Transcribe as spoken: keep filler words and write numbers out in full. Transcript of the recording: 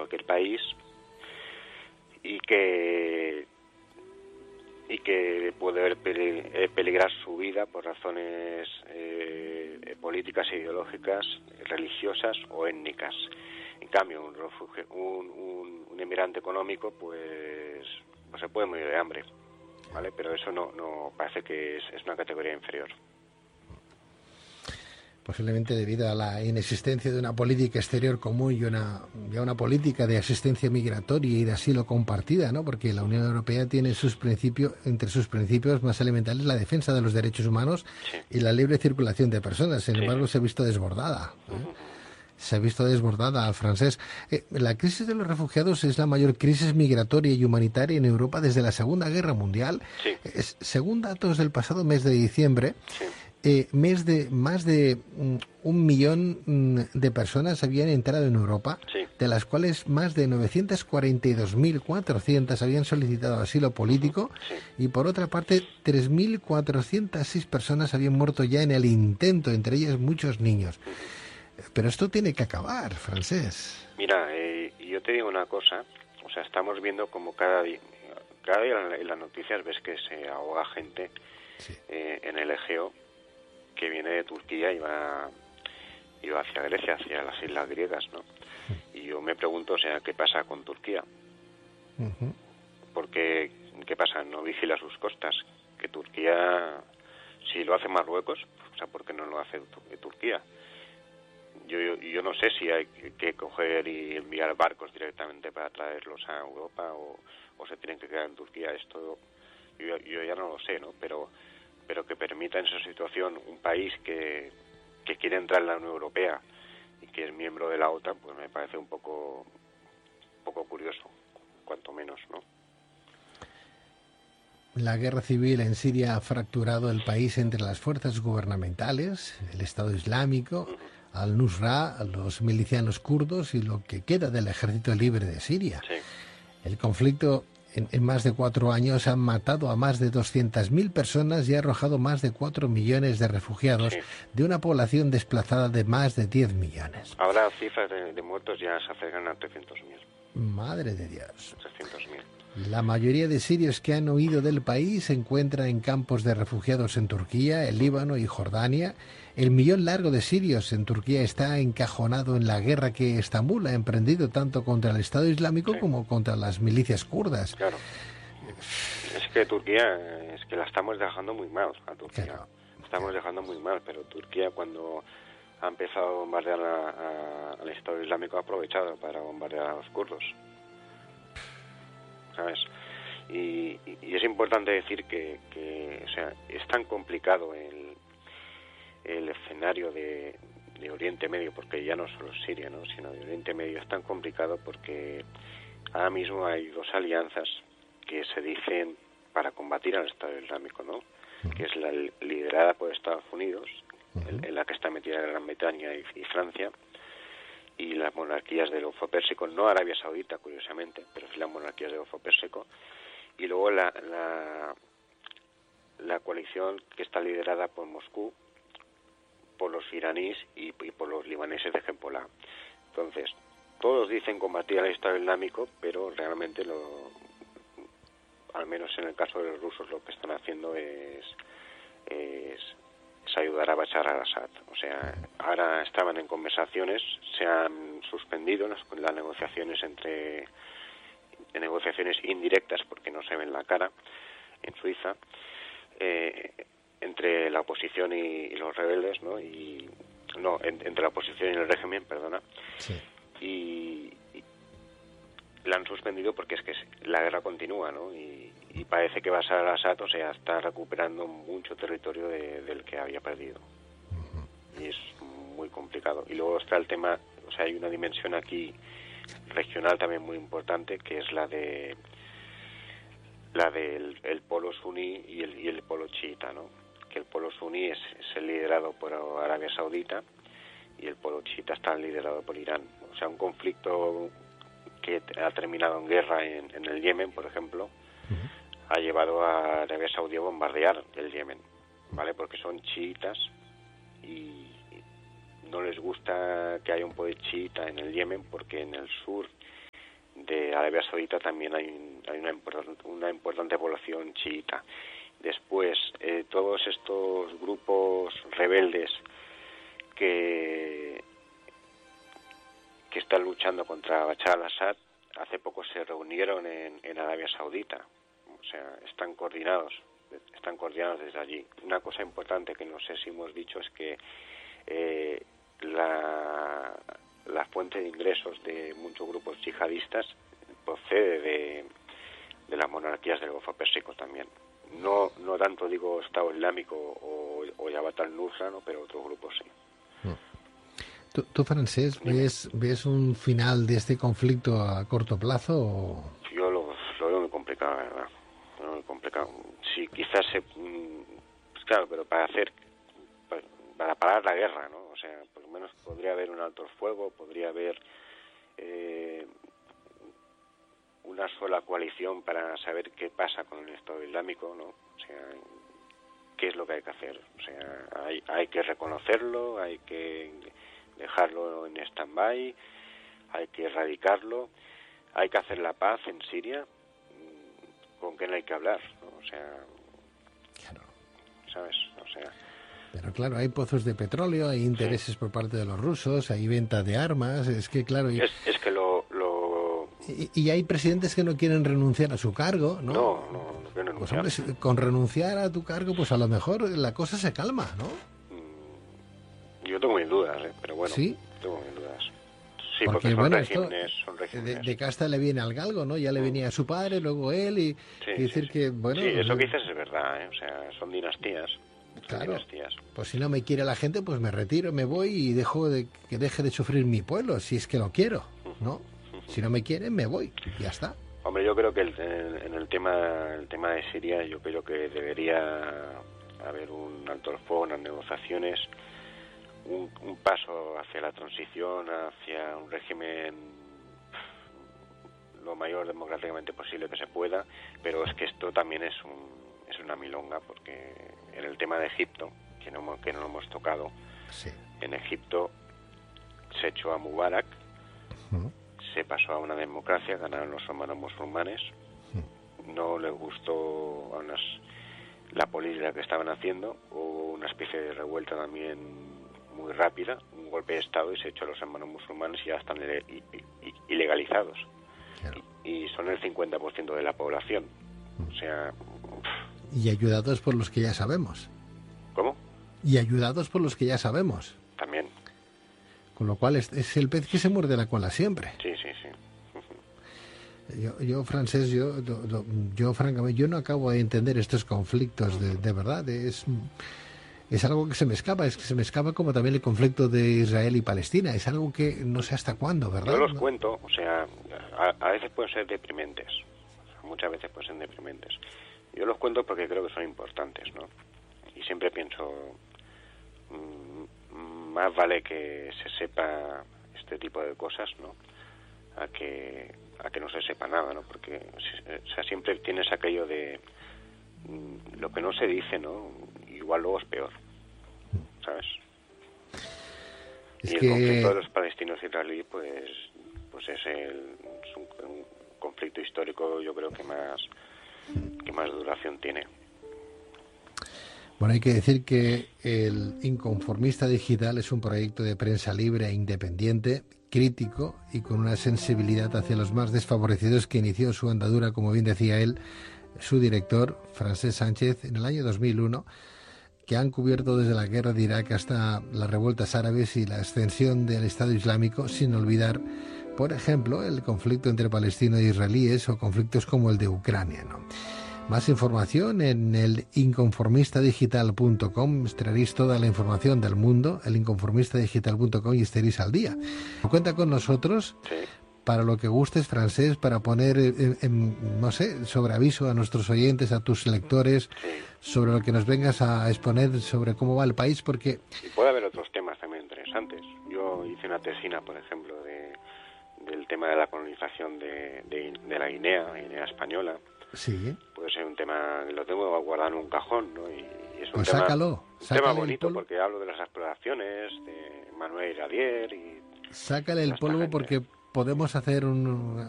cualquier país y que y que puede ver peligrar su vida por razones eh, políticas, ideológicas, religiosas o étnicas. En cambio, un, refugio, un, un, un emigrante económico, pues, pues se puede morir de hambre, ¿vale? Pero eso no, no parece que es, es una categoría inferior. Posiblemente debido a la inexistencia de una política exterior común y una, y una política de asistencia migratoria y de asilo compartida, ¿no? Porque la Unión Europea tiene sus principios, entre sus principios más elementales la defensa de los derechos humanos sí. y la libre circulación de personas. Sin sí. embargo, se ha visto desbordada. ¿eh? Uh-huh. Se ha visto desbordada, Francesc. Eh, la crisis de los refugiados es la mayor crisis migratoria y humanitaria en Europa desde la Segunda Guerra Mundial. Sí. Es, según datos del pasado mes de diciembre, sí. Eh, mes de, más de um, un millón um, de personas habían entrado en Europa, sí. de las cuales más de novecientas cuarenta y dos mil cuatrocientas habían solicitado asilo político, sí. y por otra parte tres mil cuatrocientas seis personas habían muerto ya en el intento, entre ellas muchos niños. Pero esto tiene que acabar, Francesc. Mira, eh, yo te digo una cosa, o sea, estamos viendo como cada día, cada día en las noticias ves que se ahoga gente sí. eh, en el Egeo, que viene de Turquía y va, y va hacia Grecia, hacia las islas griegas, ¿no? Y yo me pregunto, o sea, ¿qué pasa con Turquía? Uh-huh. Porque, ¿qué pasa? No vigila sus costas. Que Turquía, si lo hace Marruecos, o sea, ¿por qué no lo hace Turquía? Yo, yo, yo no sé si hay que coger y enviar barcos directamente para traerlos a Europa o, o se tienen que quedar en Turquía. Esto yo, yo ya no lo sé, ¿no? Pero... pero que permita en esa situación un país que, que quiere entrar en la Unión Europea y que es miembro de la OTAN, pues me parece un poco, un poco curioso, cuanto menos, ¿no? La guerra civil en Siria ha fracturado el país entre las fuerzas gubernamentales, el Estado Islámico, uh-huh. al-Nusra, los milicianos kurdos y lo que queda del Ejército Libre de Siria. Sí. El conflicto En, en más de cuatro años han matado a más de doscientas mil personas y ha arrojado más de cuatro millones de refugiados sí. de una población desplazada de más de diez millones. Ahora cifras de, de muertos ya se acercan a trescientos mil. Madre de Dios. trescientos mil. La mayoría de sirios que han huido del país se encuentran en campos de refugiados en Turquía, el Líbano y Jordania. El millón largo de sirios en Turquía está encajonado en la guerra que Estambul ha emprendido tanto contra el Estado Islámico sí. como contra las milicias kurdas. Claro. Es que Turquía, es que la estamos dejando muy mal a Turquía. Claro. Estamos dejando muy mal, pero Turquía cuando ha empezado a bombardear a, a, al Estado Islámico ha aprovechado para bombardear a los kurdos. ¿Sabes? Y, y es importante decir que, que o sea, es tan complicado el, el escenario de, de Oriente Medio, porque ya no solo Siria, ¿no? sino de Oriente Medio, es tan complicado porque ahora mismo hay dos alianzas que se dicen para combatir al Estado Islámico, ¿no? Uh-huh. Que es la liderada por Estados Unidos, uh-huh. en, en la que está metida Gran Bretaña y, y Francia, y las monarquías del Golfo Pérsico, no Arabia Saudita, curiosamente, pero sí las monarquías del Golfo Pérsico, y luego la, la, la coalición que está liderada por Moscú, por los iraníes y, y por los libaneses de Hezbollah. Entonces, todos dicen combatir al Estado Islámico, pero realmente, lo, al menos en el caso de los rusos, lo que están haciendo es... es es ayudar a Bashar al-Assad. O sea, ahora estaban en conversaciones, se han suspendido las, las negociaciones entre en negociaciones indirectas porque no se ven la cara en Suiza, eh, entre la oposición y, y los rebeldes, ¿no? Y no, en, entre la oposición y el régimen, perdona. Sí. Y, y la han suspendido porque es que la guerra continúa, ¿no? Y, y parece que Bashar al-Assad, o sea, está recuperando mucho territorio de, del que había perdido. Uh-huh. Y es muy complicado. Y luego está el tema, o sea, hay una dimensión aquí regional también muy importante, que es la de la del el polo suní y el, y el polo chiita, ¿no? Que el polo suní es, es el liderado por Arabia Saudita y el polo chiita está liderado por Irán. O sea, un conflicto que ha terminado en guerra en, en el Yemen, por ejemplo, uh-huh. ha llevado a Arabia Saudí a bombardear el Yemen, ¿vale? Porque son chiitas y no les gusta que haya un poder chiita en el Yemen porque en el sur de Arabia Saudita también hay, hay una, importante, una importante población chiita. Después, eh, todos estos grupos rebeldes que, que están luchando contra Bashar al-Assad, hace poco se reunieron en, en Arabia Saudita. O sea, están coordinados, están coordinados desde allí. Una cosa importante que no sé si hemos dicho es que eh, la, la fuente de ingresos de muchos grupos yihadistas procede de, de las monarquías del Golfo Pérsico también. No no tanto digo Estado Islámico o, o Jabhat al-Nusra, ¿no? Pero otros grupos sí. ¿Tú, tú Francés, ves, ves un final de este conflicto a corto plazo? O... Yo lo, lo veo muy complicado, la verdad. Lo veo muy complicado. Sí, quizás se... Pues claro, pero para hacer... Para, para parar la guerra, ¿no? O sea, por lo menos podría haber un alto el fuego, podría haber... Eh, una sola coalición para saber qué pasa con el Estado Islámico, ¿no? O sea, qué es lo que hay que hacer. O sea, hay, hay que reconocerlo, hay que dejarlo en stand-by, hay que erradicarlo, hay que hacer la paz en Siria. ¿Con quién hay que hablar? ¿No? O sea, claro. ¿Sabes? O sea... Pero claro, hay pozos de petróleo, hay intereses sí. por parte de los rusos, hay venta de armas, es que claro... Y... Es, es que lo... lo... Y, y hay presidentes que no quieren renunciar a su cargo, ¿no? No, no, no quieren renunciar. Pues hombre, con renunciar a tu cargo, pues a lo mejor la cosa se calma, ¿no? Yo tengo mis dudas, ¿eh? Pero bueno, ¿sí? tengo mis dudas. Sí, porque, porque son, bueno, regímenes, esto son regímenes. De, de casta le viene al galgo, ¿no? Ya le venía a su padre, luego él, y, sí, y decir sí, sí. que, bueno... Sí, eso que dices es verdad, ¿eh? O sea, son dinastías. Son claro, dinastías. Pues si no me quiere la gente, pues me retiro, me voy y dejo de que deje de sufrir mi pueblo, si es que lo quiero, ¿no? Si no me quieren, me voy, y ya está. Hombre, yo creo que el, en el tema el tema de Siria, yo creo que debería haber un alto el fuego, unas negociaciones, un, un paso hacia la transición, hacia un régimen lo mayor democráticamente posible que se pueda, pero es que esto también es un es una milonga, porque en el tema de Egipto, que no, que no lo hemos tocado, sí. En Egipto se echó a Mubarak, uh-huh. Se pasó a una democracia, ganaron los hermanos musulmanes, uh-huh. No les gustó a unas, la política que estaban haciendo, hubo una especie de revuelta también muy rápida, un golpe de Estado y se echó a los hermanos musulmanes y ya están ilegalizados. Claro. Y, y son el cincuenta por ciento de la población. O sea... Y ayudados por los que ya sabemos. ¿Cómo? Y ayudados por los que ya sabemos. También. Con lo cual es, es el pez que se muerde la cola siempre. Sí, sí, sí. Yo, yo Francés, yo, yo, yo francamente, yo no acabo de entender estos conflictos de, de verdad. Es, es algo que se me escapa, es que se me escapa como también el conflicto de Israel y Palestina. Es algo que no sé hasta cuándo, ¿verdad? Yo los ¿no? cuento, o sea, a, a veces pueden ser deprimentes, muchas veces pueden ser deprimentes. Yo los cuento porque creo que son importantes, ¿no? Y siempre pienso, mmm, más vale que se sepa este tipo de cosas, ¿no? A que a que no se sepa nada, ¿no? Porque, o sea, siempre tienes aquello de mmm, lo que no se dice, ¿no? Igual luego es peor, ¿sabes? Es y el que... conflicto de los palestinos israelíes, pues, pues es, el, es un, un conflicto histórico, yo creo que más que más duración tiene. Bueno, hay que decir que el Inconformista Digital es un proyecto de prensa libre e independiente, crítico y con una sensibilidad hacia los más desfavorecidos que inició su andadura, como bien decía él, su director, Francés Sánchez, en el año dos mil uno, que han cubierto desde la guerra de Irak hasta las revueltas árabes y la extensión del Estado Islámico, sin olvidar, por ejemplo, el conflicto entre palestinos e israelíes o conflictos como el de Ucrania, ¿no? Más información en el inconformista digital punto com, extraeréis toda la información del mundo, el inconformista digital punto com, y estaréis al día. Cuenta con nosotros sí. Para lo que gustes, Francés, para poner, en, en, no sé, sobre aviso a nuestros oyentes, a tus lectores, sí. Sobre lo que nos vengas a exponer sobre cómo va el país, porque... Y puede haber otros temas también interesantes. Yo hice una tesina, por ejemplo, de del tema de la colonización de, de, de la Guinea, Guinea española. Sí. Puede ser un tema que lo tengo guardado en un cajón, ¿no? Y, y es un pues tema, sácalo, un sácale tema bonito el porque hablo de las exploraciones de Manuel Iradier y... Sácale el polvo porque podemos hacer un,